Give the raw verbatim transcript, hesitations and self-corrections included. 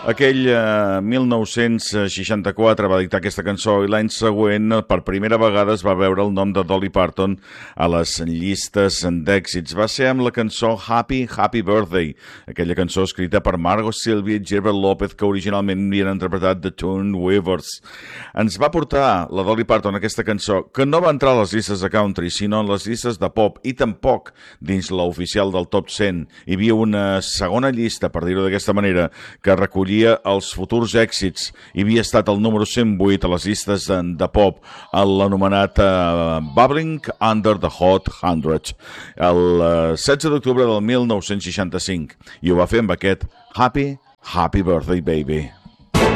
Aquell eh, mil nou-cents seixanta-quatre va dictar aquesta cançó i l'any següent, per primera vegada, es va veure el nom de Dolly Parton a les llistes d'èxits. Va ser amb la cançó Happy, Happy Birthday, aquella cançó escrita per Margot Sylvia i Gilbert Lopez, que originalment havien interpretat The Tunewavers. Ens va portar la Dolly Parton aquesta cançó, que no va entrar a les llistes de country, sinó en les llistes de pop, i tampoc dins l'oficial del Top cent. Hi havia una segona llista, per dir-ho d'aquesta manera, que recollia els futurs èxits. Hi havia estat el número cent vuit a les llistes de, de pop, l'anomenat uh, Bubbling Under the Hot cent, el uh, setze d'octubre del mil nou-cents seixanta-cinc, i ho va fer amb aquest Happy, Happy Birthday Baby.